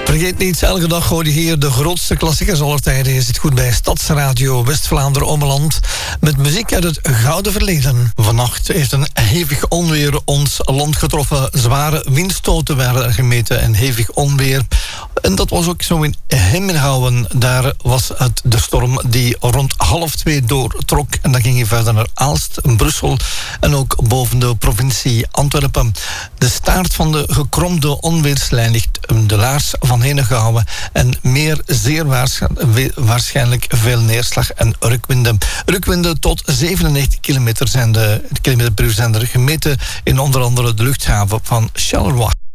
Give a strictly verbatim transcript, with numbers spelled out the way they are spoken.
Vergeet niet, elke dag hoor je hier de grootste klassiekers aller tijden. Je zit goed bij Stadsradio West-Vlaanderen-Ommeland met muziek uit het gouden verleden. Vannacht heeft een hevig onweer ons land getroffen. Zware windstoten werden gemeten en hevig onweer. En dat was ook zo in Hemmenhouwen. Daar was het de storm die rond half twee doortrok. En dan ging hij verder naar Aalst, Brussel en ook boven de provincie Antwerpen. De staart van de gekromde onweerslijn ligt de laars van Henegouwen en meer zeer waarschijnlijk veel neerslag en rukwinden. Rukwinden tot zevenennegentig kilometer, zijn de, kilometer per uur zijn er gemeten in onder andere de luchthaven van Charleroi.